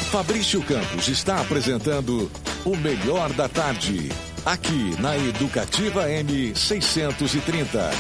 Fabrício Campos está apresentando o Melhor da Tarde, aqui na Educativa M630.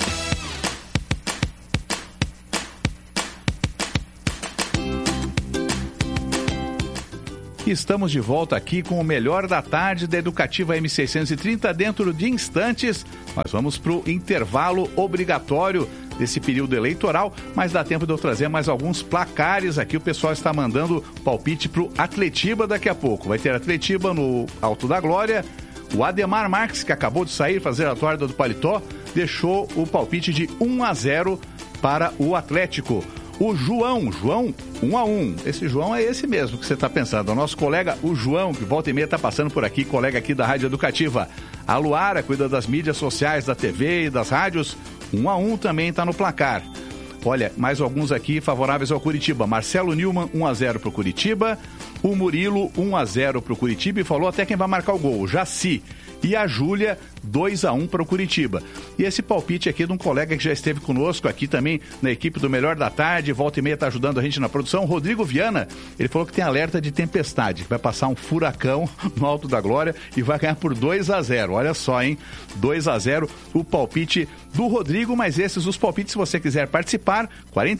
Estamos de volta aqui com o Melhor da Tarde da Educativa M630. Dentro de instantes, nós vamos para o intervalo obrigatório desse período eleitoral, mas dá tempo de eu trazer mais alguns placares aqui. O pessoal está mandando palpite para o Atletiba daqui a pouco. Vai ter Atletiba no Alto da Glória. O Ademar Marques, que acabou de sair fazer a torda do paletó, deixou o palpite de 1-0 para o Atlético. O João, 1-1. Esse João é esse mesmo que você está pensando. O nosso colega, o João, que volta e meia está passando por aqui, colega aqui da Rádio Educativa. A Luara cuida das mídias sociais, da TV e das rádios. 1-1 também está no placar. Olha, mais alguns aqui favoráveis ao Curitiba. Marcelo Nilman, 1-0 para o Curitiba. O Murilo, 1-0 para o Curitiba e falou até quem vai marcar o gol, o Jaci. E a Júlia, 2-1 para o Curitiba. E esse palpite aqui de um colega que já esteve conosco aqui também na equipe do Melhor da Tarde, volta e meia está ajudando a gente na produção, Rodrigo Viana. Ele falou que tem alerta de tempestade, vai passar um furacão no Alto da Glória e vai ganhar por 2-0. Olha só, hein? 2-0 o palpite do Rodrigo, mas esses os palpites, se você quiser participar,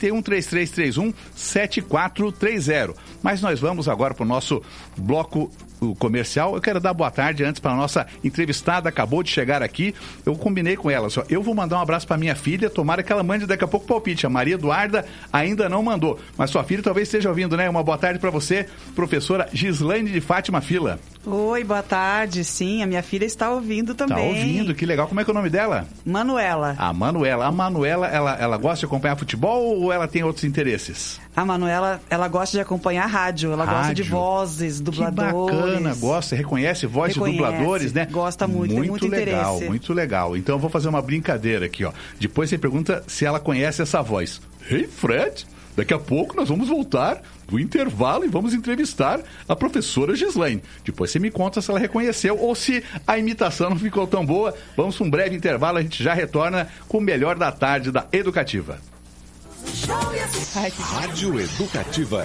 41-3331-7430. Mas nós vamos agora para o nosso bloco comercial. Eu quero dar boa tarde antes para a nossa entrevistada, acabou de chegar aqui. Eu combinei com ela, só eu vou mandar um abraço para minha filha, tomara que ela mande daqui a pouco o palpite. A Maria Eduarda ainda não mandou, mas sua filha talvez esteja ouvindo, né? Uma boa tarde para você, professora Gislaine de Fátima Fila. Oi, boa tarde. Sim, a minha filha está ouvindo também. Está ouvindo, que legal. Como é que é o nome dela? Manuela. A Manuela. A Manuela, ela gosta de acompanhar futebol ou ela tem outros interesses? A Manuela, ela gosta de acompanhar rádio. Ela gosta de vozes, dubladores. Que bacana, gosta, reconhece voz de dubladores, né? Gosta muito, tem muito legal, interesse. Muito legal. Então eu vou fazer uma brincadeira aqui, ó. Depois você pergunta se ela conhece essa voz. Hey, Fred, daqui a pouco nós vamos voltar do intervalo e vamos entrevistar a professora Gislaine. Depois você me conta se ela reconheceu ou se a imitação não ficou tão boa. Vamos para um breve intervalo, a gente já retorna com o Melhor da Tarde da Educativa. Rádio Educativa.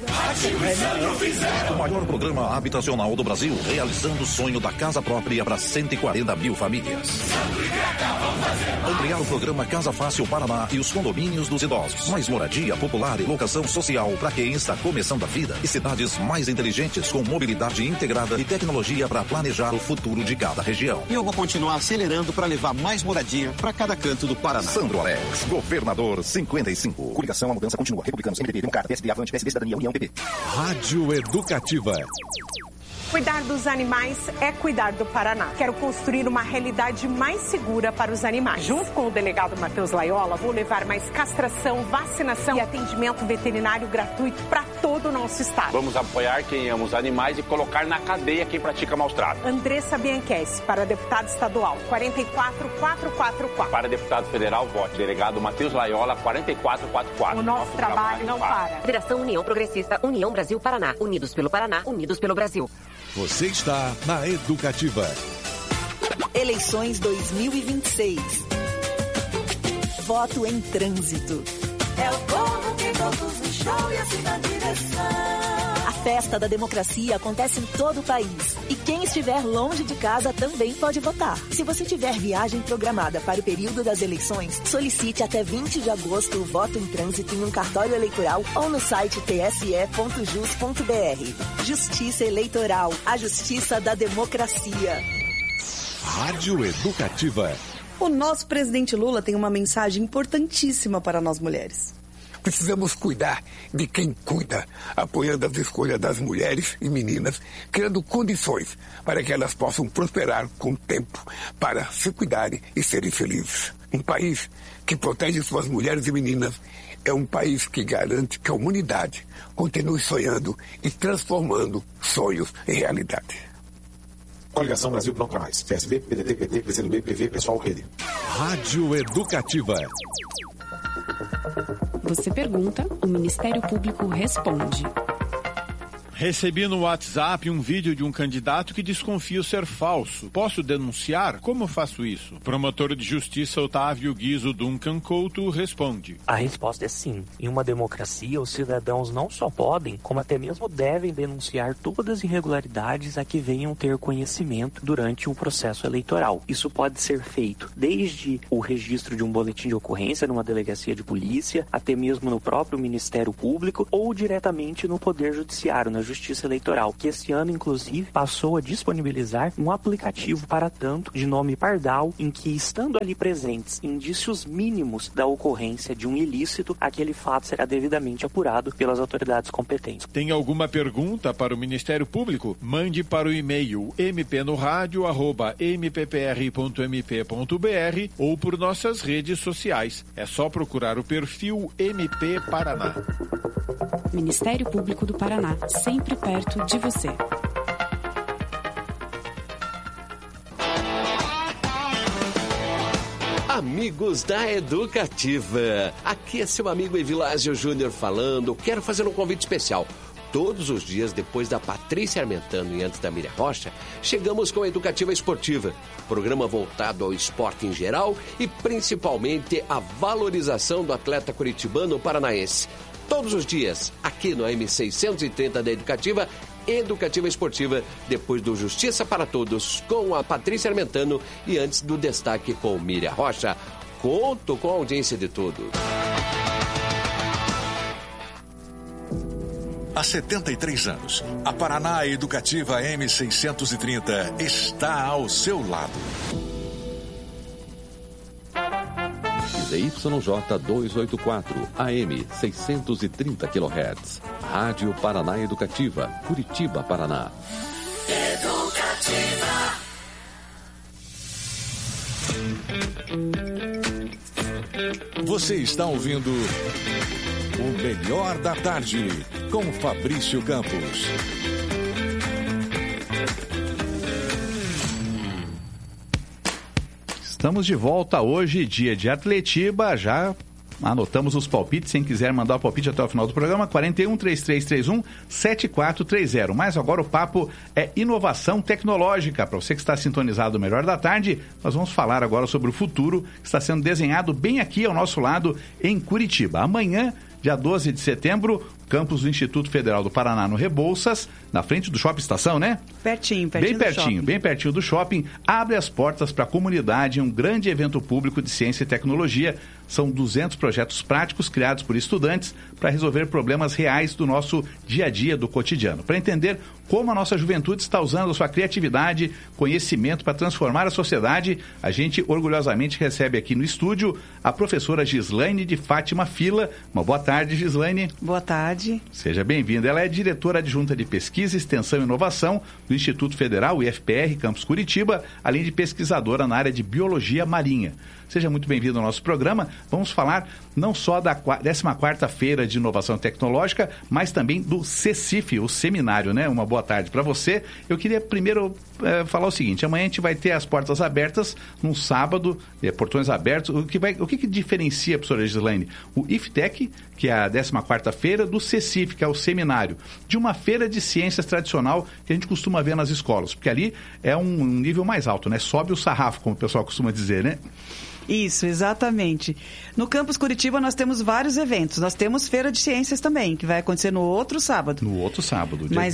O maior programa habitacional do Brasil, realizando o sonho da casa própria para 140 mil famílias. Ampliar o programa Casa Fácil Paraná e os condomínios dos idosos. Mais moradia popular e locação social para quem está começando a vida. E cidades mais inteligentes com mobilidade integrada e tecnologia para planejar o futuro de cada região. E eu vou continuar acelerando para levar mais moradia para cada canto do Paraná. Sandro Alex, governador 55. Coligação, a mudança continua. Republicanos, MDB, Democrata, PSD, Avante, PSD, Cidadania, União, PP. Rádio Educativa. Cuidar dos animais é cuidar do Paraná. Quero construir uma realidade mais segura para os animais. Junto com o delegado Matheus Laiola, vou levar mais castração, vacinação e atendimento veterinário gratuito para todo o nosso estado. Vamos apoiar quem ama os animais e colocar na cadeia quem pratica maus tratos. Andressa Bianchessi, para deputado estadual, 44444. Para deputado federal, vote delegado Matheus Laiola, 44444. O nosso trabalho não para. Federação União Progressista, União Brasil Paraná. Unidos pelo Paraná, unidos pelo Brasil. Você está na Educativa. Eleições 2026. Voto em trânsito. É o povo que conduz o show e assim na direção. A festa da democracia acontece em todo o país. E quem estiver longe de casa também pode votar. Se você tiver viagem programada para o período das eleições, solicite até 20 de agosto o voto em trânsito em um cartório eleitoral ou no site tse.jus.br. Justiça Eleitoral, a justiça da democracia. Rádio Educativa. O nosso presidente Lula tem uma mensagem importantíssima para nós mulheres. Precisamos cuidar de quem cuida, apoiando as escolhas das mulheres e meninas, criando condições para que elas possam prosperar com o tempo, para se cuidarem e serem felizes. Um país que protege suas mulheres e meninas é um país que garante que a humanidade continue sonhando e transformando sonhos em realidade. Coligação Brasil Pronto Mais. PSB, PDT, PT, PCdoB, PV, Pessoal, Rede. Rádio Educativa. Você pergunta, o Ministério Público responde. Recebi no WhatsApp um vídeo de um candidato que desconfio ser falso. Posso denunciar? Como faço isso? O promotor de justiça Otávio Guizo Duncan Couto responde. A resposta é sim. Em uma democracia, os cidadãos não só podem, como até mesmo devem denunciar todas as irregularidades a que venham ter conhecimento durante o processo eleitoral. Isso pode ser feito desde o registro de um boletim de ocorrência numa delegacia de polícia, até mesmo no próprio Ministério Público ou diretamente no Poder Judiciário, na Justiça Eleitoral, que esse ano, inclusive, passou a disponibilizar um aplicativo para tanto de nome Pardal, em que, estando ali presentes indícios mínimos da ocorrência de um ilícito, aquele fato será devidamente apurado pelas autoridades competentes. Tem alguma pergunta para o Ministério Público? Mande para o e-mail mpnoradio@mppr.mp.br ou por nossas redes sociais. É só procurar o perfil MP Paraná. Ministério Público do Paraná, sempre perto de você. Amigos da Educativa, aqui é seu amigo Evilásio Júnior falando. Quero fazer um convite especial. Todos os dias, depois da Patrícia Armentano e antes da Miriam Rocha, chegamos com a Educativa Esportiva, programa voltado ao esporte em geral e principalmente a valorização do atleta curitibano paranaense. Todos os dias, aqui no AM630 da Educativa Esportiva, depois do Justiça para Todos com a Patrícia Armentano e antes do Destaque com Miriam Rocha. Conto com a audiência de todos. Há 73 anos, a Paraná Educativa M630 está ao seu lado. ZYJ 284, AM 630 kHz. Rádio Paraná Educativa, Curitiba, Paraná. Educativa. Você está ouvindo o Melhor da Tarde, com Fabrício Campos. Estamos de volta hoje, dia de Atletiba, já anotamos os palpites, quem quiser mandar o palpite até o final do programa, 41-3331-7430. Mas agora o papo é inovação tecnológica. Para você que está sintonizado no Melhor da Tarde, nós vamos falar agora sobre o futuro que está sendo desenhado bem aqui ao nosso lado, em Curitiba. Amanhã, dia 12 de setembro, campus do Instituto Federal do Paraná, no Rebouças, na frente do Shopping Estação, né? Pertinho Bem pertinho do shopping, abre as portas para a comunidade em um grande evento público de ciência e tecnologia. São 200 projetos práticos criados por estudantes para resolver problemas reais do nosso dia a dia, do cotidiano. Para entender como a nossa juventude está usando a sua criatividade, conhecimento para transformar a sociedade, a gente orgulhosamente recebe aqui no estúdio a professora Gislaine de Fátima Fila. Uma boa tarde, Gislaine. Boa tarde. Seja bem-vinda. Ela é diretora adjunta de Pesquisa, Extensão e Inovação do Instituto Federal, IFPR, Campus Curitiba, além de pesquisadora na área de Biologia Marinha. Seja muito bem-vindo ao nosso programa. Vamos falar não só da 14ª Feira de Inovação Tecnológica, mas também do CECIF, o seminário, né? Uma boa tarde para você. Eu queria primeiro falar o seguinte: amanhã a gente vai ter as portas abertas, num sábado, portões abertos. O que diferencia, professora Gislaine, o IFTEC, que é a 14ª Feira, do CECIF, que é o seminário, de uma feira de ciências tradicional que a gente costuma ver nas escolas? Porque ali é um nível mais alto, né? Sobe o sarrafo, como o pessoal costuma dizer, né? Isso, exatamente. No Campus Curitiba nós temos vários eventos. Nós temos Feira de Ciências também, que vai acontecer no outro sábado. No outro sábado, dia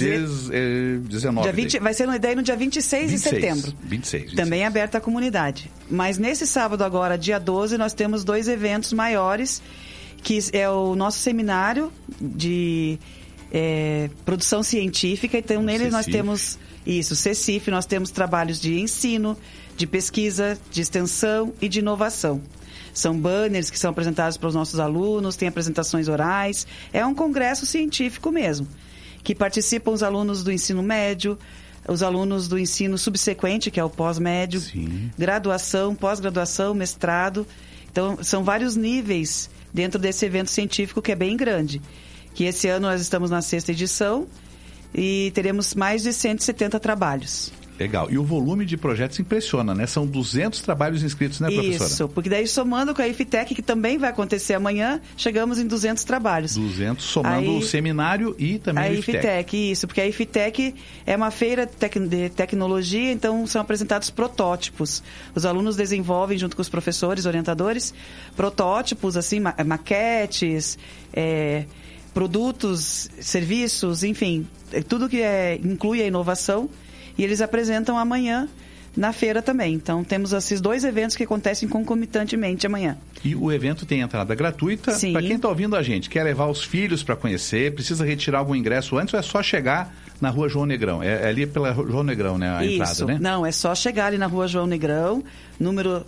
19. Dia 20, vai ser no dia 26 de setembro. 26. Também aberta à comunidade. Mas nesse sábado agora, dia 12, nós temos 2 eventos maiores, que é o nosso seminário de produção científica. Então, nele nós temos isso, CECIF, nós temos trabalhos de ensino, de pesquisa, de extensão e de inovação. São banners que são apresentados para os nossos alunos, tem apresentações orais. É um congresso científico mesmo, que participam os alunos do ensino médio, os alunos do ensino subsequente, que é o pós-médio, graduação, pós-graduação, mestrado. Então, são vários níveis dentro desse evento científico que é bem grande. Que esse ano nós estamos na 6ª edição e teremos mais de 170 trabalhos. Legal. E o volume de projetos impressiona, né? São 200 trabalhos inscritos, né, professora? Isso, porque daí somando com a IFTEC, que também vai acontecer amanhã, chegamos em 200 trabalhos. 200, somando o seminário e também a IFTEC. Isso, porque a IFTEC é uma feira de tecnologia, então são apresentados protótipos. Os alunos desenvolvem, junto com os professores, orientadores, protótipos, assim, maquetes, produtos, serviços, enfim, tudo que inclui a inovação. E eles apresentam amanhã na feira também. Então, temos esses 2 eventos que acontecem concomitantemente amanhã. E o evento tem entrada gratuita. Para quem está ouvindo a gente, quer levar os filhos para conhecer, precisa retirar algum ingresso antes ou é só chegar na Rua João Negrão? É ali pela João Negrão, né? A entrada, né? Não, é só chegar ali na Rua João Negrão, número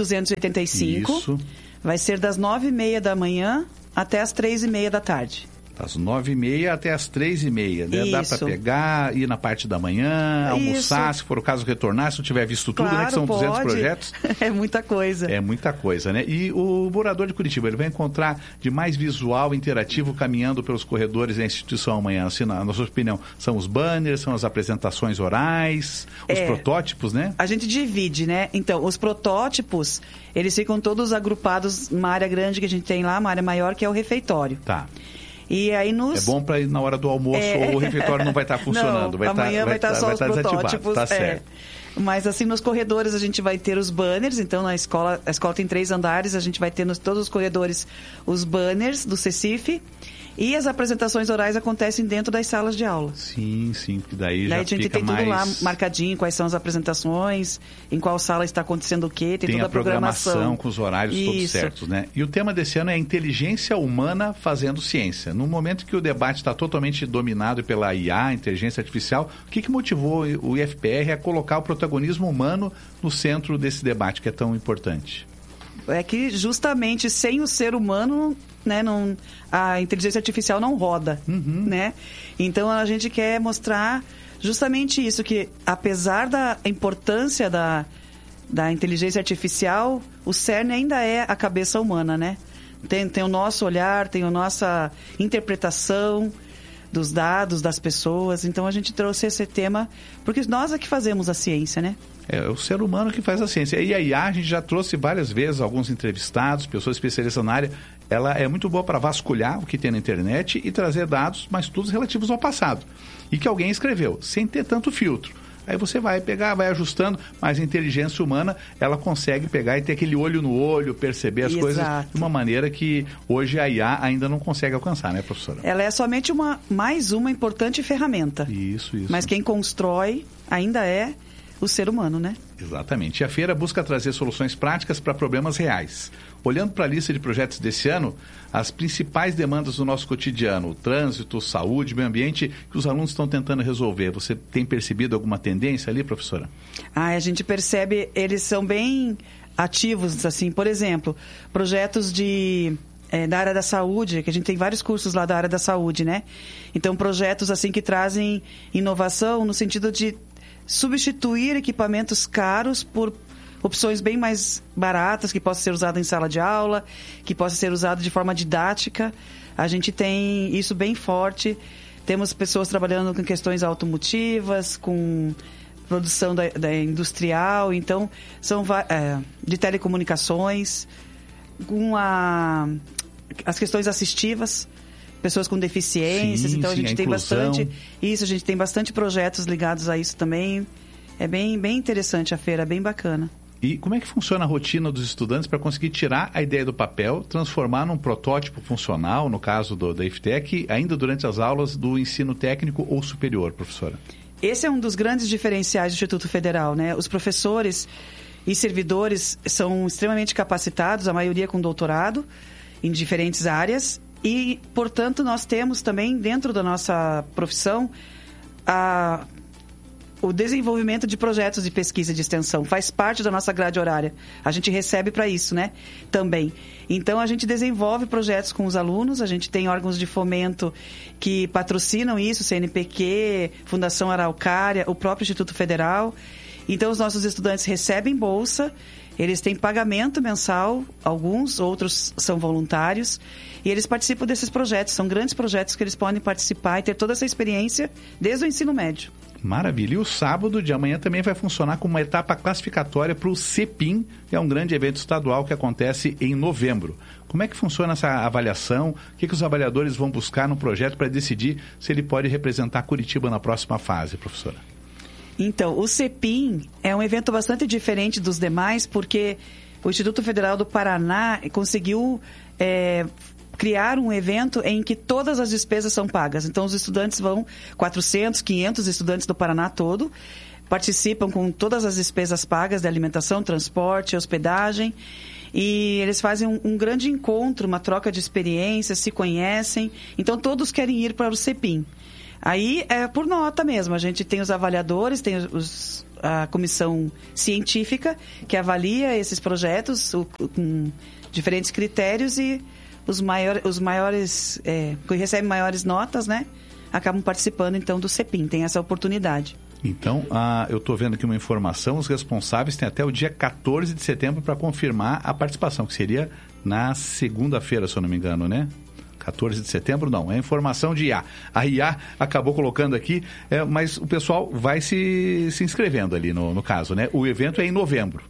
1285. Isso. Vai ser das 9h30 da manhã até as 3h30 da tarde. Das 9h30 até as 3h30, né? Dá para pegar, ir na parte da manhã, almoçar, se for o caso retornar, se não tiver visto tudo, né? Que são 200 projetos. É muita coisa. É muita coisa, né? E o morador de Curitiba, ele vai encontrar de mais visual, interativo, caminhando pelos corredores da instituição amanhã, assim, na sua opinião, são os banners, são as apresentações orais, os protótipos, né? A gente divide, né? Então, os protótipos, eles ficam todos agrupados numa área grande que a gente tem lá, uma área maior, que é o refeitório. Tá. E aí É bom para ir na hora do almoço ou o refeitório não vai estar funcionando. Não, amanhã vai estar só os protótipos. Tá certo. Mas assim, nos corredores a gente vai ter os banners. Então, a escola tem 3 andares, a gente vai ter todos os corredores os banners do CECIF. E as apresentações orais acontecem dentro das salas de aula. Sim, porque daí já a gente fica tem mais... tudo lá marcadinho, quais são as apresentações, em qual sala está acontecendo o quê, tem toda a programação com os horários todos certos, né? E o tema desse ano é a inteligência humana fazendo ciência. No momento que o debate está totalmente dominado pela IA, inteligência artificial, o que motivou o IFPR a colocar o protagonismo humano no centro desse debate que é tão importante? É que justamente sem o ser humano, né, a inteligência artificial não roda, né? Então a gente quer mostrar justamente isso, que apesar da importância da inteligência artificial, o cerne ainda é a cabeça humana, né? Tem o nosso olhar, tem a nossa interpretação dos dados das pessoas. Então a gente trouxe esse tema porque nós é que fazemos a ciência, né? É o ser humano que faz a ciência. E a IA, a gente já trouxe várias vezes alguns entrevistados, pessoas especialistas na área. Ela é muito boa para vasculhar o que tem na internet e trazer dados, mas todos relativos ao passado. E que alguém escreveu, sem ter tanto filtro. Aí você vai pegar, vai ajustando, mas a inteligência humana, ela consegue pegar e ter aquele olho no olho, perceber as coisas de uma maneira que hoje a IA ainda não consegue alcançar, né, professora? Ela é somente mais uma importante ferramenta. Isso. Mas quem constrói ainda é o ser humano, né? Exatamente. E a feira busca trazer soluções práticas para problemas reais. Olhando para a lista de projetos desse ano, as principais demandas do nosso cotidiano, o trânsito, saúde, meio ambiente, que os alunos estão tentando resolver. Você tem percebido alguma tendência ali, professora? A gente percebe, eles são bem ativos, assim, por exemplo, projetos da área da saúde, que a gente tem vários cursos lá da área da saúde, né? Então, projetos assim que trazem inovação no sentido de substituir equipamentos caros por opções bem mais baratas, que possam ser usadas em sala de aula, que possam ser usadas de forma didática. A gente tem isso bem forte. Temos pessoas trabalhando com questões automotivas, com produção da industrial, então são de telecomunicações, com as questões assistivas, pessoas com deficiências, então a gente tem bastante isso, a gente tem bastante projetos ligados a isso também. É bem interessante a feira, bem bacana. E como é que funciona a rotina dos estudantes para conseguir tirar a ideia do papel, transformar num protótipo funcional, no caso da IFTEC, ainda durante as aulas do ensino técnico ou superior, professora? Esse é um dos grandes diferenciais do Instituto Federal, né? Os professores e servidores são extremamente capacitados, a maioria com doutorado, em diferentes áreas. E, portanto, nós temos também, dentro da nossa profissão, o desenvolvimento de projetos de pesquisa e de extensão. Faz parte da nossa grade horária. A gente recebe para isso, né? Também. Então, a gente desenvolve projetos com os alunos, a gente tem órgãos de fomento que patrocinam isso, CNPq, Fundação Araucária, o próprio Instituto Federal. Então, os nossos estudantes recebem bolsa, eles têm pagamento mensal, alguns, outros são voluntários, e eles participam desses projetos. São grandes projetos que eles podem participar e ter toda essa experiência desde o ensino médio. Maravilha. E o sábado de amanhã também vai funcionar como uma etapa classificatória para o CEPIM, que é um grande evento estadual que acontece em novembro. Como é que funciona essa avaliação? O que os avaliadores vão buscar no projeto para decidir se ele pode representar Curitiba na próxima fase, professora? Então, o CEPIM é um evento bastante diferente dos demais, porque o Instituto Federal do Paraná conseguiu criar um evento em que todas as despesas são pagas. Então, os estudantes vão, 400, 500 estudantes do Paraná todo, participam com todas as despesas pagas de alimentação, transporte, hospedagem, e eles fazem um grande encontro, uma troca de experiências, se conhecem. Então, todos querem ir para o CEPIM. Aí, é por nota mesmo. A gente tem os avaliadores, tem a comissão científica que avalia esses projetos com diferentes critérios e os maiores que recebem maiores notas, né, acabam participando, então, do CEPIM. Tem essa oportunidade. Então, eu estou vendo aqui uma informação, os responsáveis têm até o dia 14 de setembro para confirmar a participação, que seria na segunda-feira, se eu não me engano, né? 14 de setembro, não. É informação de IA. A IA acabou colocando aqui, mas o pessoal vai se inscrevendo ali no caso, né? O evento é em novembro.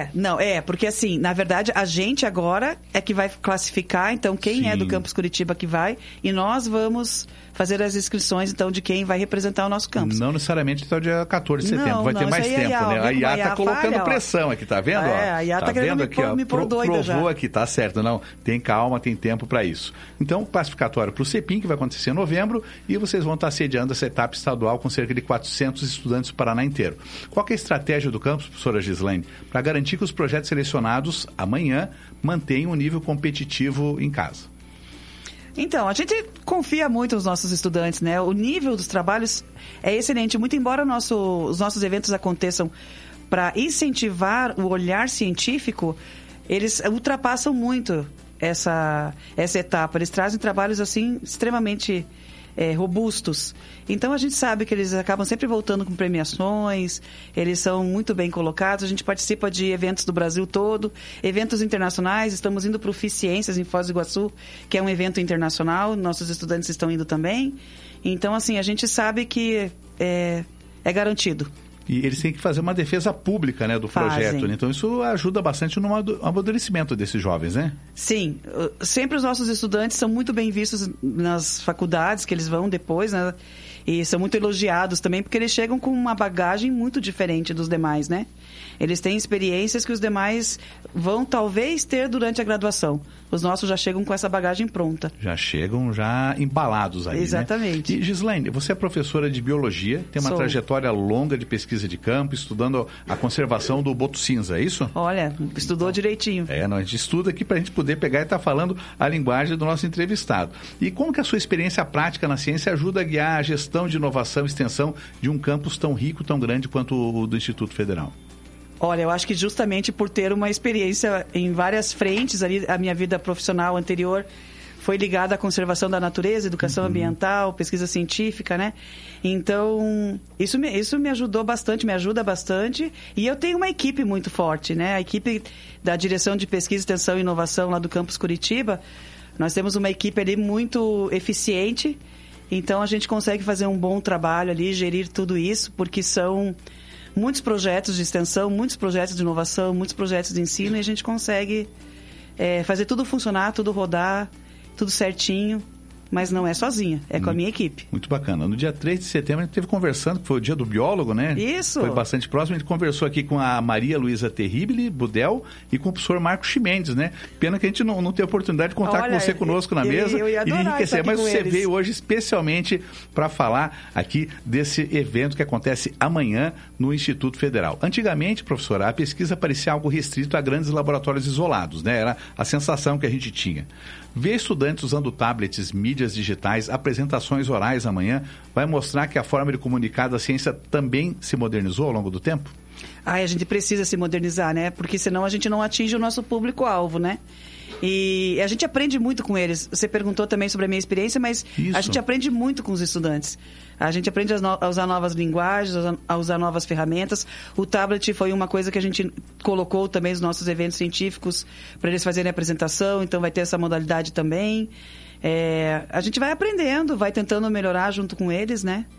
Porque assim, na verdade, a gente agora é que vai classificar, então, quem é do Campus Curitiba que vai, e nós vamos fazer as inscrições, então, de quem vai representar o nosso campus. Não necessariamente até o dia 14 de setembro, vai ter mais tempo, né? A IA está colocando pressão aqui, tá vendo? A IA está querendo me pôr doida já. Provou aqui, tá certo, não, tem calma, tem tempo para isso. Então, classificatório para o CEPIM, que vai acontecer em novembro, e vocês vão estar sediando essa etapa estadual com cerca de 400 estudantes do Paraná inteiro. Qual que é a estratégia do campus, professora Gislaine, para garantir que os projetos selecionados amanhã mantenham um nível competitivo em casa? Então, a gente confia muito nos nossos estudantes, né? O nível dos trabalhos é excelente. Muito embora os nossos eventos aconteçam para incentivar o olhar científico, eles ultrapassam muito essa etapa. Eles trazem trabalhos, assim, extremamente robustos. Então, a gente sabe que eles acabam sempre voltando com premiações, eles são muito bem colocados, a gente participa de eventos do Brasil todo, eventos internacionais, estamos indo para o FICiências em Foz do Iguaçu, que é um evento internacional, nossos estudantes estão indo também. Então, assim, a gente sabe que é garantido. E eles têm que fazer uma defesa pública, né, do projeto, né? Então isso ajuda bastante no amadurecimento desses jovens, né? Sim, sempre os nossos estudantes são muito bem vistos nas faculdades que eles vão depois, né? E são muito elogiados também, porque eles chegam com uma bagagem muito diferente dos demais, né? Eles têm experiências que os demais vão talvez ter durante a graduação. Os nossos já chegam com essa bagagem pronta. Já chegam embalados aí, exatamente. Né? E Gislaine, você é professora de biologia, tem uma trajetória longa de pesquisa de campo, estudando a conservação do boto cinza, é isso? Olha, estudou direitinho. A gente estuda aqui para a gente poder pegar e estar falando a linguagem do nosso entrevistado. E como que a sua experiência prática na ciência ajuda a guiar a gestão de inovação e extensão de um campus tão rico, tão grande quanto o do Instituto Federal? Olha, eu acho que justamente por ter uma experiência em várias frentes, ali, a minha vida profissional anterior foi ligada à conservação da natureza, educação ambiental, pesquisa científica, né? Então, isso me ajudou bastante, me ajuda bastante. E eu tenho uma equipe muito forte, né? A equipe da Direção de Pesquisa, Extensão e Inovação lá do Campus Curitiba, nós temos uma equipe ali muito eficiente. Então, a gente consegue fazer um bom trabalho ali, gerir tudo isso, porque são muitos projetos de extensão, muitos projetos de inovação, muitos projetos de ensino, e a gente consegue fazer tudo funcionar, tudo rodar, tudo certinho, mas não é sozinha, com a minha equipe. Muito bacana. No dia 3 de setembro a gente esteve conversando, que foi o dia do biólogo, né? Isso. Foi bastante próximo, a gente conversou aqui com a Maria Luísa Terribile Budel e com o professor Marco Chimendes, né? Pena que a gente não tem oportunidade de contar com você conosco na mesa e enriquecer, mas você veio hoje especialmente para falar aqui desse evento que acontece amanhã no Instituto Federal. Antigamente, professora, a pesquisa parecia algo restrito a grandes laboratórios isolados, né? Era a sensação que a gente tinha. Ver estudantes usando tablets, mídias digitais, apresentações orais amanhã, vai mostrar que a forma de comunicar da ciência também se modernizou ao longo do tempo? A gente precisa se modernizar, né? Porque senão a gente não atinge o nosso público-alvo, né? E a gente aprende muito com eles. Você perguntou também sobre a minha experiência, mas a gente aprende muito com os estudantes. A gente aprende a usar novas linguagens, a usar novas ferramentas. O tablet foi uma coisa que a gente colocou também nos nossos eventos científicos para eles fazerem a apresentação, então vai ter essa modalidade também. A gente vai aprendendo, vai tentando melhorar junto com eles, né?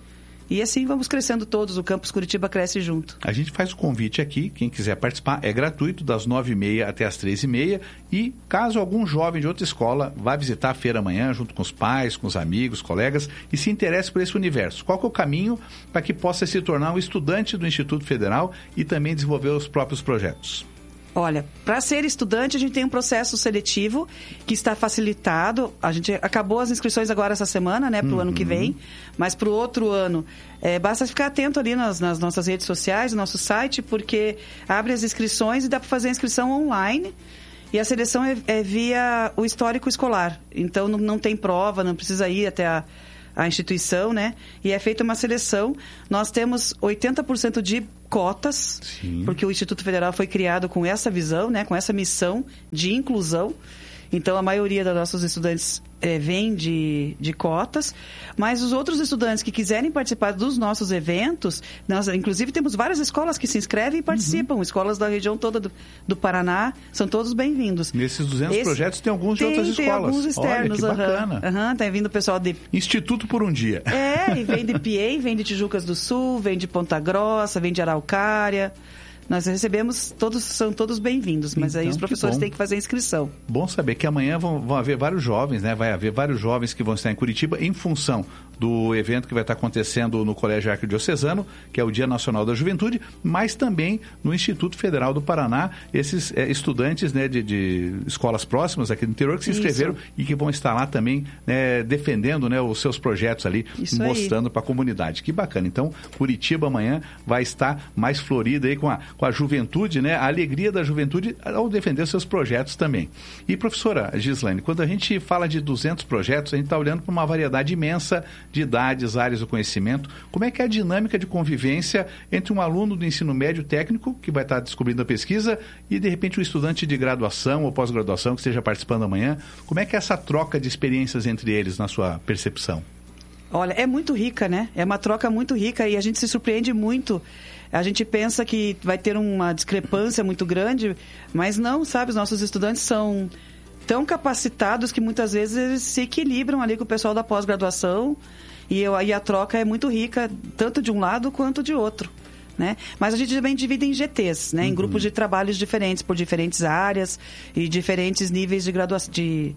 E assim vamos crescendo todos, o Campus Curitiba cresce junto. A gente faz o convite aqui, quem quiser participar, é gratuito, das 9h30 até as 13h30. E caso algum jovem de outra escola vá visitar a feira amanhã, junto com os pais, com os amigos, colegas, e se interesse por esse universo, qual que é o caminho para que possa se tornar um estudante do Instituto Federal e também desenvolver os próprios projetos? Olha, para ser estudante, a gente tem um processo seletivo que está facilitado. A gente acabou as inscrições agora essa semana, né, para o ano que vem. Mas para o outro ano, basta ficar atento ali nas nossas redes sociais, no nosso site, porque abre as inscrições e dá para fazer a inscrição online. E a seleção é via o histórico escolar. Então, não tem prova, não precisa ir até a instituição, né? E é feita uma seleção. Nós temos 80% de cotas, sim, porque o Instituto Federal foi criado com essa visão, né? Com essa missão de inclusão. Então, a maioria dos nossos estudantes vem de cotas, mas os outros estudantes que quiserem participar dos nossos eventos, nós, inclusive, temos várias escolas que se inscrevem e participam, escolas da região toda do Paraná, são todos bem-vindos. Nesses 200 projetos tem alguns de outras escolas. Tem alguns externos. Olha, que bacana. Tá vindo o pessoal de... Instituto por um dia. E vem de Piê, vem de Tijucas do Sul, vem de Ponta Grossa, vem de Araucária. Nós recebemos, são todos bem-vindos, mas então, aí os professores têm que fazer a inscrição. Bom saber que amanhã vão haver vários jovens, né? Vai haver vários jovens que vão estar em Curitiba em função do evento que vai estar acontecendo no Colégio Arquidiocesano, que é o Dia Nacional da Juventude, mas também no Instituto Federal do Paraná, esses estudantes, né, de escolas próximas aqui do interior que se inscreveram e que vão estar lá também, né, defendendo, né, os seus projetos ali, mostrando para a comunidade. Que bacana. Então, Curitiba amanhã vai estar mais florida aí com a juventude, né, a alegria da juventude ao defender seus projetos também. E, professora Gislaine, quando a gente fala de 200 projetos, a gente está olhando para uma variedade imensa de idades, áreas do conhecimento. Como é que é a dinâmica de convivência entre um aluno do ensino médio técnico, que vai estar descobrindo a pesquisa, e, de repente, um estudante de graduação ou pós-graduação que esteja participando amanhã? Como é que é essa troca de experiências entre eles, na sua percepção? Olha, é muito rica, né? É uma troca muito rica e a gente se surpreende muito. A gente pensa que vai ter uma discrepância muito grande, mas não, sabe? Os nossos estudantes são tão capacitados que muitas vezes eles se equilibram ali com o pessoal da pós-graduação e a troca é muito rica, tanto de um lado quanto de outro, né? Mas a gente também divide em GTs, né? Em grupos de trabalhos diferentes, por diferentes áreas e diferentes níveis de graduação, de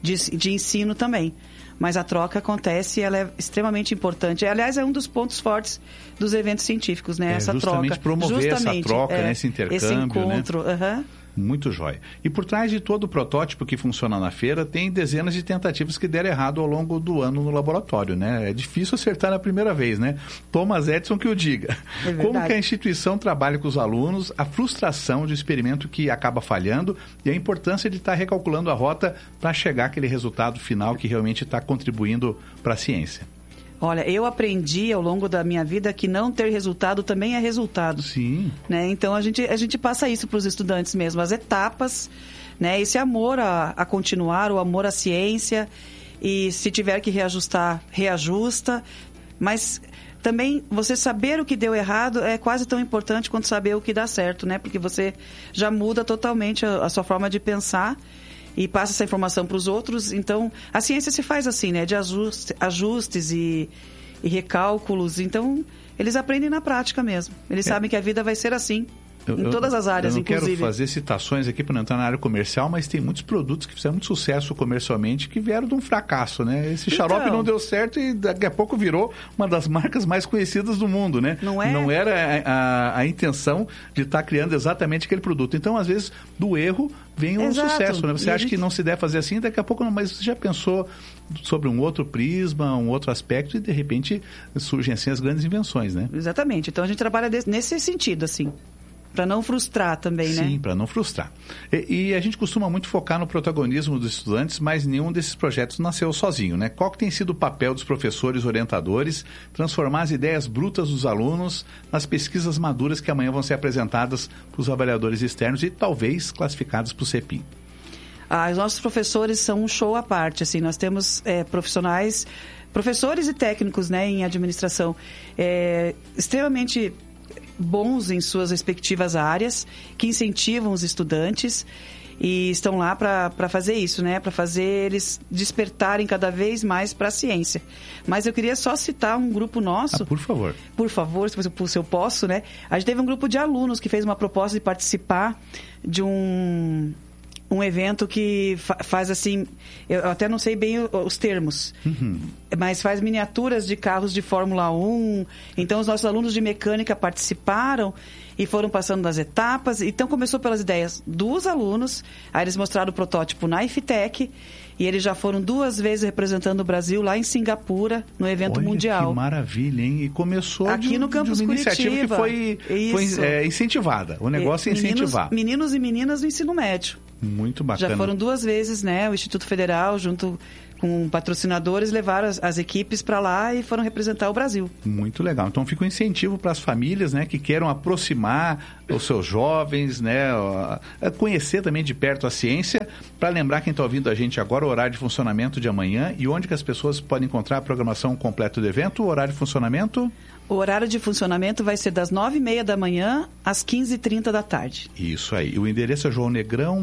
ensino também. Mas a troca acontece e ela é extremamente importante. Aliás, é um dos pontos fortes dos eventos científicos, né? Essa justamente troca. Promover essa troca, né? Esse intercâmbio, esse encontro, né? Muito jóia. E por trás de todo o protótipo que funciona na feira, tem dezenas de tentativas que deram errado ao longo do ano no laboratório, né? É difícil acertar na primeira vez, né? Thomas Edison que o diga. Como que a instituição trabalha com os alunos, a frustração de um experimento que acaba falhando e a importância de estar recalculando a rota para chegar àquele resultado final que realmente está contribuindo para a ciência? Olha, eu aprendi ao longo da minha vida que não ter resultado também é resultado. Sim. Né? Então, a gente passa isso para os estudantes mesmo, as etapas, né? Esse amor a continuar, o amor à ciência, e se tiver que reajustar, reajusta. Mas também você saber o que deu errado é quase tão importante quanto saber o que dá certo, né? Porque você já muda totalmente a sua forma de pensar e passa essa informação para os outros. Então, a ciência se faz assim, né? De ajustes e recálculos. Então, eles aprendem na prática mesmo. Eles sabem que a vida vai ser assim. Em todas as áreas, inclusive. Eu não quero fazer citações aqui para não entrar na área comercial, mas tem muitos produtos que fizeram muito sucesso comercialmente que vieram de um fracasso, né? Esse xarope não deu certo e daqui a pouco virou uma das marcas mais conhecidas do mundo, né? Não é? Não era a intenção de estar criando exatamente aquele produto. Então, às vezes, do erro vem um sucesso, né? Você acha que não se deve fazer assim, daqui a pouco não, mas você já pensou sobre um outro prisma, um outro aspecto e, de repente, surgem assim as grandes invenções, né? Exatamente. Então, a gente trabalha nesse sentido, assim. Para não frustrar também, né? Sim, para não frustrar. E a gente costuma muito focar no protagonismo dos estudantes, mas nenhum desses projetos nasceu sozinho, né? Qual que tem sido o papel dos professores orientadores transformar as ideias brutas dos alunos nas pesquisas maduras que amanhã vão ser apresentadas para os avaliadores externos e talvez classificadas para o CEPIM? Os nossos professores são um show à parte, assim. Nós temos professores e técnicos, né, em administração, extremamente bons em suas respectivas áreas, que incentivam os estudantes e estão lá para fazer isso, né? Para fazer eles despertarem cada vez mais para a ciência. Mas eu queria só citar um grupo nosso. Por favor. Por favor, se eu posso, né? A gente teve um grupo de alunos que fez uma proposta de participar de um evento que faz assim, eu até não sei bem os termos, mas faz miniaturas de carros de Fórmula 1. Então, os nossos alunos de mecânica participaram e foram passando das etapas. Então, começou pelas ideias dos alunos, aí eles mostraram o protótipo na IFTEC, e eles já foram 2 vezes representando o Brasil lá em Singapura, no evento mundial. Que maravilha, hein? E começou aqui no campus de uma Curitiba. Iniciativa que foi incentivada. O negócio é incentivar. Meninos e meninas do ensino médio. Muito bacana. Já foram 2 vezes, né? O Instituto Federal, junto com patrocinadores, levaram as equipes para lá e foram representar o Brasil. Muito legal. Então fica um incentivo para as famílias, né, que queiram aproximar os seus jovens, né, conhecer também de perto a ciência. Para lembrar quem está ouvindo a gente agora, o horário de funcionamento de amanhã e onde que as pessoas podem encontrar a programação completa do evento, o horário de funcionamento? O horário de funcionamento vai ser das 9h30 da manhã às 15h30 da tarde. Isso aí. O endereço é João Negrão,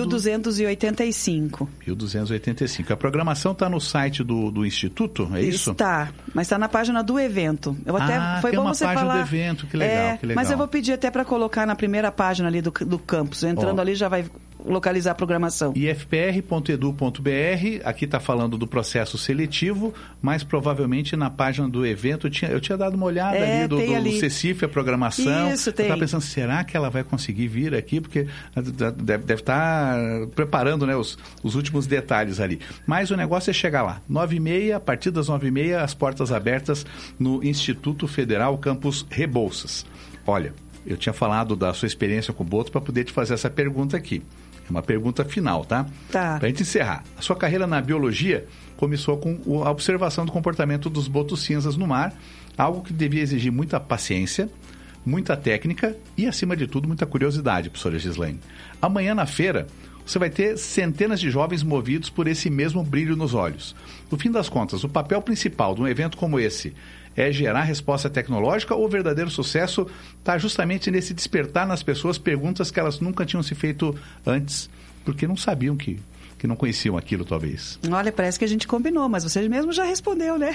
1285. 1285. A programação está no site do Instituto, é isso? Está, mas está na página do evento. Foi bom você falar. Tem uma página do evento, que legal, que legal. Mas eu vou pedir até para colocar na primeira página ali do campus. Entrando ali já vai localizar a programação. ifpr.edu.br, aqui está falando do processo seletivo, mas provavelmente na página do evento eu tinha dado uma olhada ali do CECIF, a programação. Isso, tem. Eu estava pensando, será que ela vai conseguir vir aqui? Porque deve estar preparando, né, os últimos detalhes ali. Mas o negócio é chegar lá. 9h30, a partir das 9h30, as portas abertas no Instituto Federal Campus Rebouças. Olha, eu tinha falado da sua experiência com o Boto para poder te fazer essa pergunta aqui. É uma pergunta final, tá? Tá. Para a gente encerrar. A sua carreira na biologia começou com a observação do comportamento dos botos cinzas no mar, algo que devia exigir muita paciência, muita técnica e, acima de tudo, muita curiosidade, professora Gislaine. Amanhã, na feira, você vai ter centenas de jovens movidos por esse mesmo brilho nos olhos. No fim das contas, o papel principal de um evento como esse é gerar resposta tecnológica ou o verdadeiro sucesso está justamente nesse despertar nas pessoas perguntas que elas nunca tinham se feito antes, porque não sabiam que não conheciam aquilo, talvez. Olha, parece que a gente combinou, mas você mesmo já respondeu, né?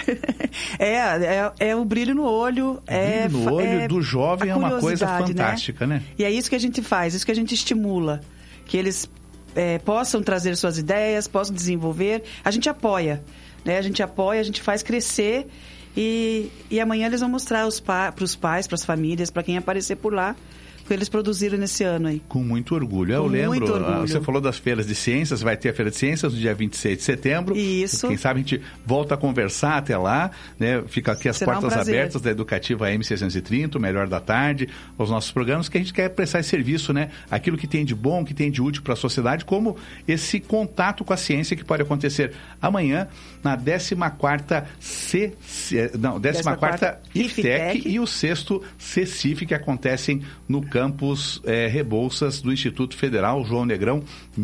É o brilho no olho. O brilho no olho do jovem é uma coisa fantástica, né? E é isso que a gente faz, isso que a gente estimula, que eles possam trazer suas ideias, possam desenvolver. A gente apoia, né? A gente faz crescer e amanhã eles vão mostrar para os pais, para as famílias, para quem aparecer por lá, que eles produziram nesse ano aí. Com muito orgulho. Eu lembro, você falou das feiras de ciências, vai ter a Feira de Ciências no dia 26 de setembro. Isso. Quem sabe a gente volta a conversar até lá, né? Fica aqui as portas abertas da Educativa M630, o Melhor da Tarde, os nossos programas, que a gente quer prestar esse serviço, né? Aquilo que tem de bom, que tem de útil para a sociedade, como esse contato com a ciência que pode acontecer amanhã na 14ª IFTEC e o 6º CECIF, que acontecem no campus Rebouças do Instituto Federal João Negrão,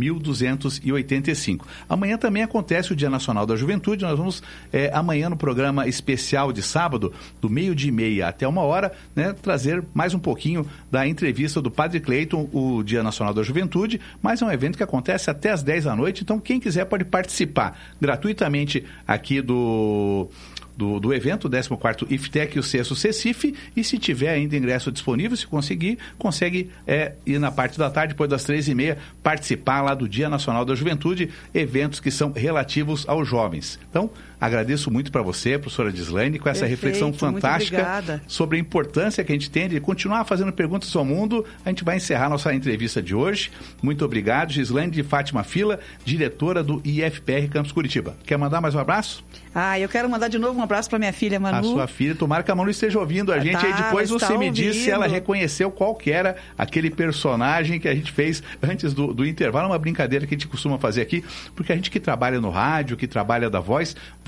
1285. Amanhã também acontece o Dia Nacional da Juventude. Nós vamos amanhã no programa especial de sábado, do 12h30 até 1h, né, trazer mais um pouquinho da entrevista do Padre Cleiton, o Dia Nacional da Juventude, mas é um evento que acontece até às 10 da noite, então quem quiser pode participar gratuitamente aqui do evento, 14º IFTEC e o 6º CECIF, e se tiver ainda ingresso disponível, se consegue ir na parte da tarde, depois das 3h30, participar lá do Dia Nacional da Juventude, eventos que são relativos aos jovens. Então, agradeço muito para você, professora Gislaine, com essa reflexão fantástica sobre a importância que a gente tem de continuar fazendo perguntas ao mundo. A gente vai encerrar nossa entrevista de hoje. Muito obrigado, Gislaine de Fátima Fila, diretora do IFPR Campus Curitiba. Quer mandar mais um abraço? Eu quero mandar de novo um abraço para minha filha, Manu. A sua filha, tomara que a Manu esteja ouvindo a gente. Aí depois você me diz se ela reconheceu qual que era aquele personagem que a gente fez antes do intervalo. Uma brincadeira que a gente costuma fazer aqui, porque a gente que trabalha no rádio, que trabalha da voz, volta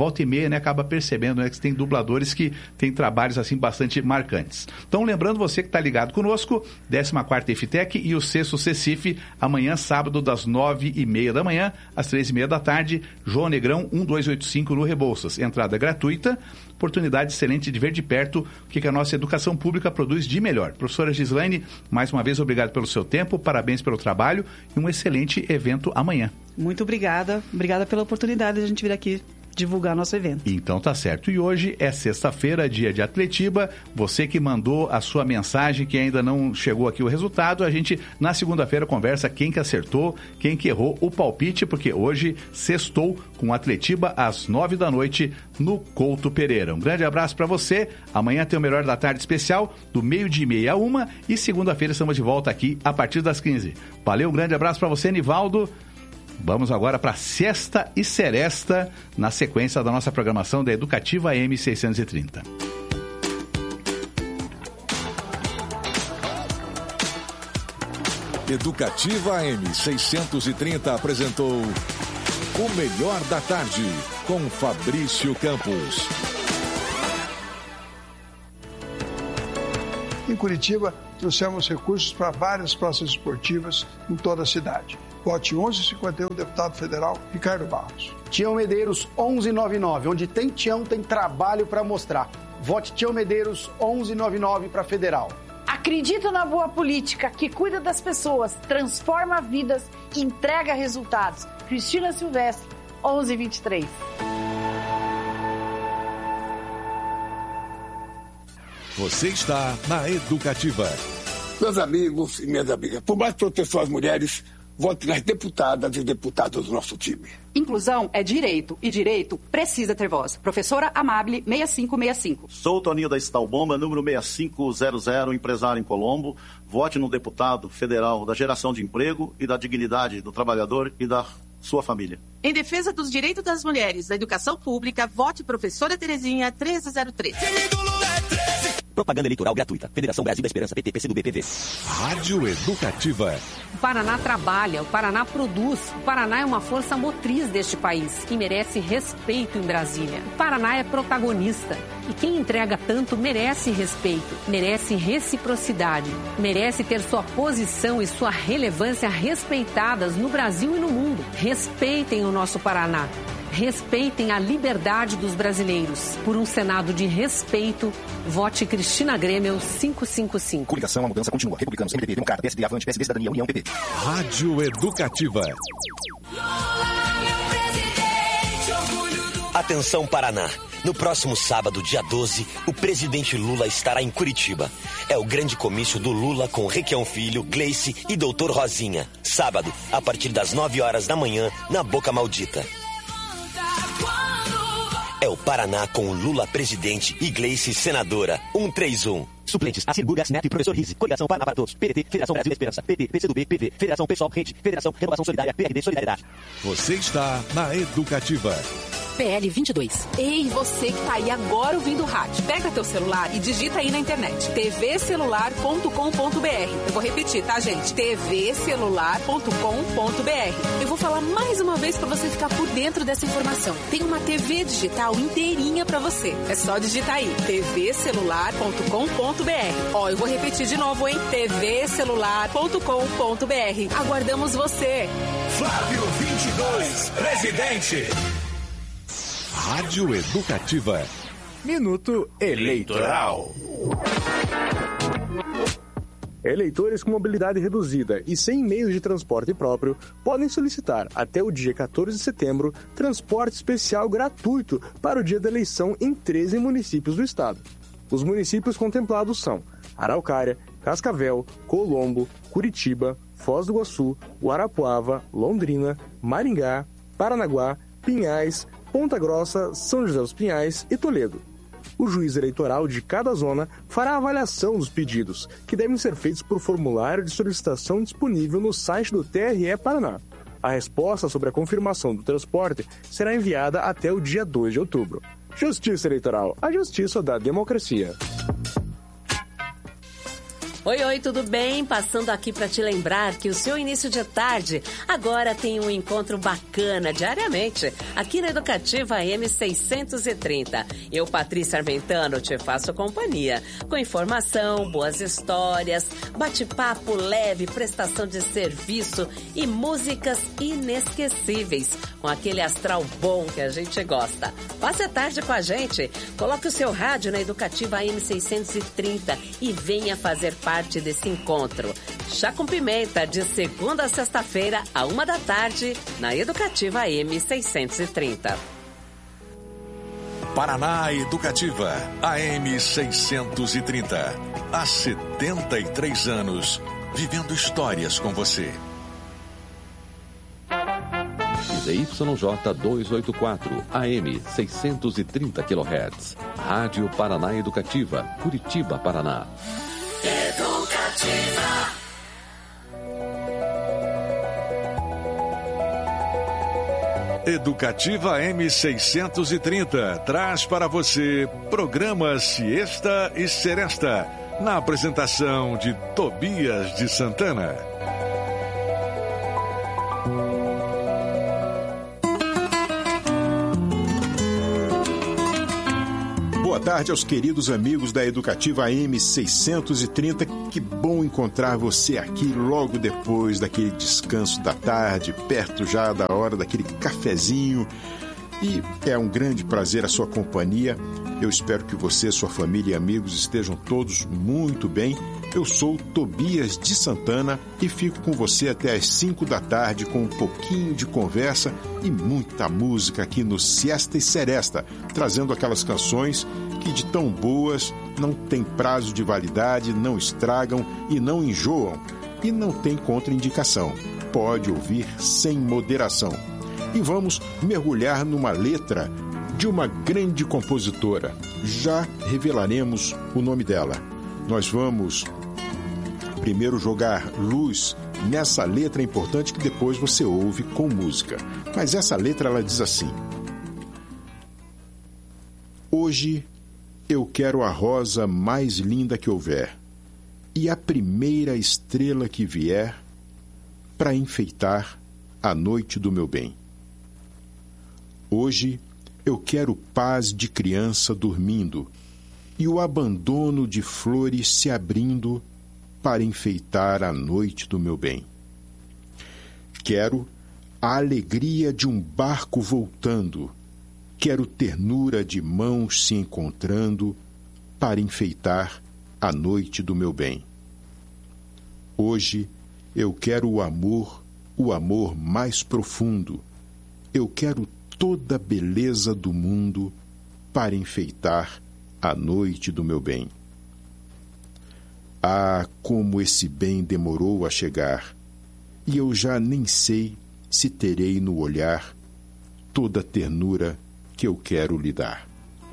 volta e meia, né, acaba percebendo, né, que tem dubladores que têm trabalhos assim bastante marcantes. Então, lembrando você que está ligado conosco, 14ª EFITEC e o 6º CECIF, amanhã, sábado, das 9h30 da manhã às 3h30 da tarde, João Negrão 1285 no Rebouças. Entrada gratuita, oportunidade excelente de ver de perto o que a nossa educação pública produz de melhor. Professora Gislaine, mais uma vez, obrigado pelo seu tempo, parabéns pelo trabalho e um excelente evento amanhã. Muito obrigada pela oportunidade de a gente vir aqui divulgar nosso evento. Então tá certo. E hoje é sexta-feira, dia de Atletiba. Você que mandou a sua mensagem, que ainda não chegou aqui o resultado, a gente na segunda-feira conversa quem que acertou, quem que errou o palpite, porque hoje sextou com Atletiba às 9 da noite no Couto Pereira. Um grande abraço para você. Amanhã tem o Melhor da Tarde especial, do 12h30 a 1h, e segunda-feira estamos de volta aqui a partir das 15h. Valeu, um grande abraço para você, Nivaldo. Vamos agora para Sexta e Seresta, na sequência da nossa programação da Educativa M630. Educativa M630 apresentou O Melhor da Tarde, com Fabrício Campos. Em Curitiba, trouxemos recursos para várias praças esportivas em toda a cidade. Vote 1151, deputado federal Ricardo Barros. Tião Medeiros 1199, onde tem Tião, tem trabalho para mostrar. Vote Tião Medeiros 1199 para federal. Acredita na boa política, que cuida das pessoas, transforma vidas e entrega resultados. Cristina Silvestre, 1123. Você está na Educativa. Meus amigos e minhas amigas, por mais proteção às mulheres, vote nas deputadas e deputados do nosso time. Inclusão é direito, e direito precisa ter voz. Professora Amable, 6565. Sou o Toninho da Estalbomba, número 6500, empresário em Colombo. Vote no deputado federal da geração de emprego e da dignidade do trabalhador e da sua família. Em defesa dos direitos das mulheres da educação pública, vote Professora Terezinha, 1303. Propaganda eleitoral gratuita. Federação Brasil da Esperança, PT, PCdoB, PV. Rádio Educativa. O Paraná trabalha, o Paraná produz. O Paraná é uma força motriz deste país, que merece respeito em Brasília. O Paraná é protagonista. E quem entrega tanto merece respeito, merece reciprocidade, merece ter sua posição e sua relevância respeitadas no Brasil e no mundo. Respeitem o nosso Paraná. Respeitem a liberdade dos brasileiros. Por um Senado de respeito, vote Cristina Grêmio 555. Coligação, a mudança continua. Republicanos, MDB, Democrata, PSD, Avante, PSD, Cidadania, União, PP. Rádio Educativa. Atenção, Paraná. No próximo sábado, dia 12, o presidente Lula estará em Curitiba. É o grande comício do Lula com Requião Filho, Gleice e Doutor Rosinha. Sábado, a partir das 9 horas da manhã, na Boca Maldita. É o Paraná com Lula presidente e Gleice senadora. 131. Suplentes: Acir Burgas Neto e Professor Rizzi. Coligação Paraná para Todos. PDT, Federação Brasil da Esperança. PT, PCdoB, PV. Federação Pessoal, Rede. Federação Renovação Solidária, PRD, Solidariedade. Você está na Educativa. PL 22. Ei, você que tá aí agora ouvindo o rádio. Pega teu celular e digita aí na internet. tvcelular.com.br. Eu vou repetir, tá, gente? tvcelular.com.br. Eu vou falar mais uma vez para você ficar por dentro dessa informação. Tem uma TV digital inteirinha para você. É só digitar aí. tvcelular.com.br. Ó, eu vou repetir de novo, hein? tvcelular.com.br. Aguardamos você. Flávio 22, presidente. Rádio Educativa. Minuto Eleitoral. Eleitores com mobilidade reduzida e sem meios de transporte próprio podem solicitar, até o dia 14 de setembro, transporte especial gratuito para o dia da eleição em 13 municípios do estado. Os municípios contemplados são Araucária, Cascavel, Colombo, Curitiba, Foz do Iguaçu, Guarapuava, Londrina, Maringá, Paranaguá, Pinhais, Ponta Grossa, São José dos Pinhais e Toledo. O juiz eleitoral de cada zona fará a avaliação dos pedidos, que devem ser feitos por formulário de solicitação disponível no site do TRE Paraná. A resposta sobre a confirmação do transporte será enviada até o dia 2 de outubro. Justiça Eleitoral, a justiça da democracia. Oi, tudo bem? Passando aqui para te lembrar que o seu início de tarde agora tem um encontro bacana diariamente aqui na Educativa M630. Eu, Patrícia Armentano, te faço companhia com informação, boas histórias, bate-papo leve, prestação de serviço e músicas inesquecíveis com aquele astral bom que a gente gosta. Passe a tarde com a gente, coloque o seu rádio na Educativa M630 e venha fazer parte desse encontro. Chá com Pimenta, de segunda a sexta-feira, à 13h, na Educativa M630. Paraná Educativa, AM 630. Há 73 anos, vivendo histórias com você. ZYJ 284, AM 630 kHz. Rádio Paraná Educativa, Curitiba, Paraná. Educativa. Educativa M630 traz para você programa Siesta e Seresta, na apresentação de Tobias de Santana. Boa tarde aos queridos amigos da Educativa M630. Que bom encontrar você aqui logo depois daquele descanso da tarde, perto já da hora daquele cafezinho. E é um grande prazer a sua companhia. Eu espero que você, sua família e amigos estejam todos muito bem. Eu sou Tobias de Santana e fico com você até às 5 da tarde com um pouquinho de conversa e muita música aqui no Siesta e Seresta, trazendo aquelas canções que de tão boas não tem prazo de validade, não estragam e não enjoam e não tem contraindicação. Pode ouvir sem moderação. E vamos mergulhar numa letra de uma grande compositora. Já revelaremos o nome dela. Nós vamos primeiro jogar luz nessa letra importante que depois você ouve com música. Mas essa letra, ela diz assim: hoje eu quero a rosa mais linda que houver e a primeira estrela que vier para enfeitar a noite do meu bem. Hoje eu quero paz de criança dormindo e o abandono de flores se abrindo para enfeitar a noite do meu bem. Quero a alegria de um barco voltando, quero ternura de mãos se encontrando para enfeitar a noite do meu bem. Hoje eu quero o amor mais profundo, eu quero toda a beleza do mundo para enfeitar a noite do meu bem. Ah, como esse bem demorou a chegar, e eu já nem sei se terei no olhar toda a ternura que eu quero lhe dar.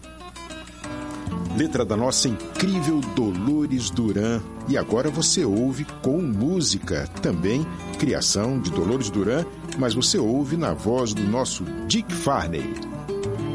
Letra da nossa incrível Dolores Duran, e agora você ouve com música, também criação de Dolores Duran, mas você ouve na voz do nosso Dick Farney.